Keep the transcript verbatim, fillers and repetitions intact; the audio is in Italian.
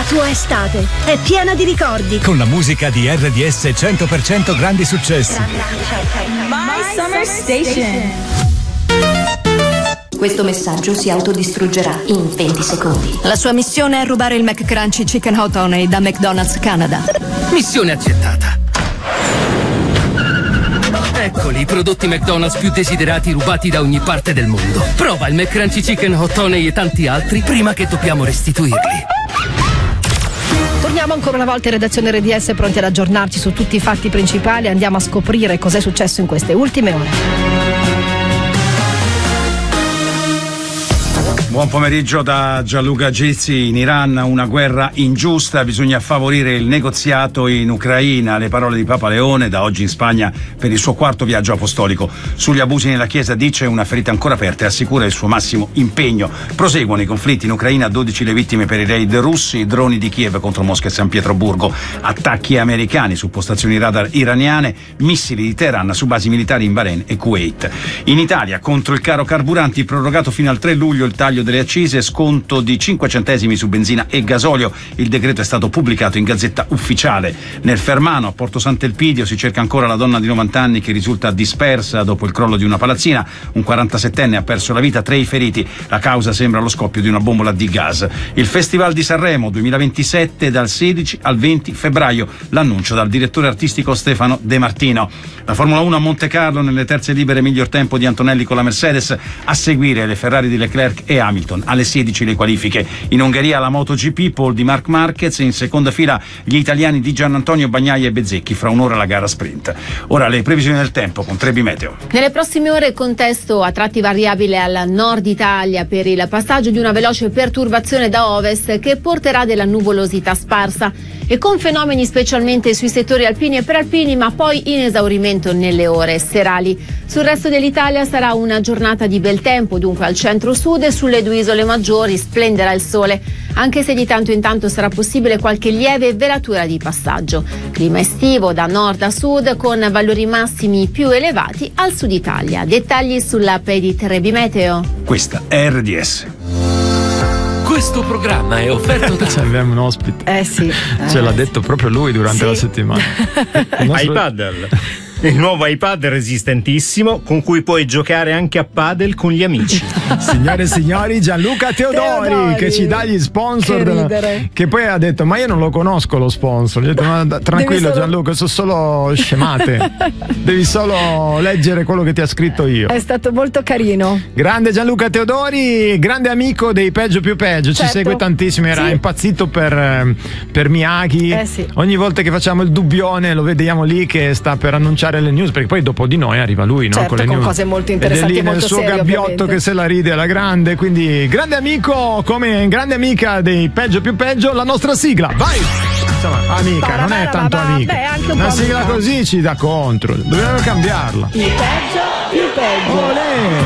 La tua estate è piena di ricordi. Con la musica di R D S cento per cento grandi successi. My Summer Station. Questo messaggio si autodistruggerà in venti secondi. La sua missione è rubare il McCrunchy Chicken Hot Honey da McDonald's Canada. Missione accettata. Eccoli i prodotti McDonald's più desiderati rubati da ogni parte del mondo. Prova il McCrunchy Chicken Hot Honey e tanti altri prima che dobbiamo restituirli. Torniamo ancora una volta in redazione R D S, pronti ad aggiornarci su tutti i fatti principali. Andiamo a scoprire cos'è successo in queste ultime ore. Buon pomeriggio da Gianluca Gizzi. In Iran una guerra ingiusta, bisogna favorire il negoziato in Ucraina. Le parole di Papa Leone da oggi in Spagna per il suo quarto viaggio apostolico. Sugli abusi nella Chiesa dice una ferita ancora aperta e assicura il suo massimo impegno. Proseguono i conflitti in Ucraina, dodici le vittime per i raid russi, droni di Kiev contro Mosca e San Pietroburgo, attacchi americani su postazioni radar iraniane, missili di Teheran su basi militari in Bahrain e Kuwait. In Italia contro il caro carburanti, prorogato fino al tre luglio il taglio delle accise, sconto di cinque centesimi su benzina e gasolio. Il decreto è stato pubblicato in Gazzetta Ufficiale. Nel Fermano, a Porto Sant'Elpidio, si cerca ancora la donna di novanta anni che risulta dispersa dopo il crollo di una palazzina. Un quarantasettenne ha perso la vita, tre i feriti. La causa sembra lo scoppio di una bombola di gas. Il Festival di Sanremo duemilaventisette dal sedici al venti febbraio. L'annuncio dal direttore artistico Stefano De Martino. La Formula uno a Monte Carlo, nelle terze libere miglior tempo di Antonelli con la Mercedes. A seguire le Ferrari di Leclerc e Hamilton. Alle sedici le qualifiche. In Ungheria la MotoGP, pole di Marc Marquez. In seconda fila gli italiani di Gianantonio Bagnaia e Bezzecchi. Fra un'ora la gara sprint. Ora le previsioni del tempo con Trebi Meteo. Nelle prossime ore contesto a tratti variabile al nord Italia per il passaggio di una veloce perturbazione da ovest che porterà della nuvolosità sparsa e con fenomeni specialmente sui settori alpini e prealpini, ma poi in esaurimento nelle ore serali. Sul resto dell'Italia sarà una giornata di bel tempo, dunque al centro-sud e sulle due isole maggiori splenderà il sole, anche se di tanto in tanto sarà possibile qualche lieve velatura di passaggio. Clima estivo da nord a sud con valori massimi più elevati al sud Italia. Dettagli sull'app di Trebi Meteo. Questa è R D S. Questo programma è offerto da... Abbiamo un ospite. Eh sì. Ce eh, l'ha detto proprio lui durante sì. la settimana. Il nostro... iPaddle. Il nuovo iPad resistentissimo con cui puoi giocare anche a padel con gli amici. Signore e signori, Gianluca Teodori, Teodori che ci dà gli sponsor che, della... ridere. che poi ha detto ma io non lo conosco lo sponsor. Gli ho detto, ma tranquillo solo... Gianluca, sono solo scemate. Devi solo leggere quello che ti ha scritto io. È stato molto carino. Grande Gianluca Teodori, grande amico dei Peggio più Peggio, certo. Ci segue tantissimo, era sì. impazzito per, per Miyagi. Eh sì. Ogni volta che facciamo il dubbione lo vediamo lì che sta per annunciare le news, perché poi dopo di noi arriva lui, no? Certo, con le con news. cose molto Ed interessanti è lì e nel molto suo serie, gabbiotto ovviamente. che se la ride alla grande, quindi grande amico come grande amica dei Peggio più Peggio, la nostra sigla, vai! Insomma, amica, non è tanto amica. Beh, anche un una po' sigla amica. così ci dà contro, dobbiamo cambiarla. Il peggio più peggio. Olè!